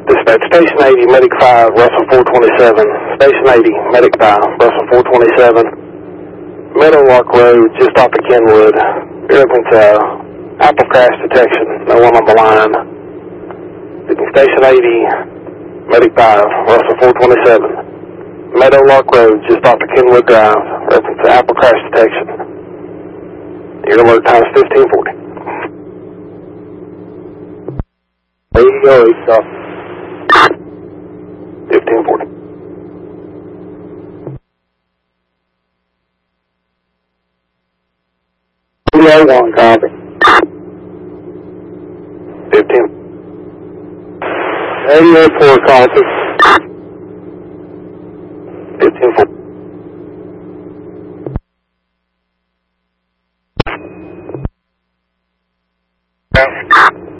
Dispatch, Station 80, Medic 5, Russell 427. Station 80, Medic 5, Russell 427. Meadowlark Road, just off of Kenwood. You're looking to Apple crash detection, no one on the line. Station 80, Medic 5, Russell 427. Meadowlark Road, just off of Kenwood Drive. Open to Apple crash detection. Your alert time is 1540. There you go, East off. 1540. One copy. 15. 88-4 copy.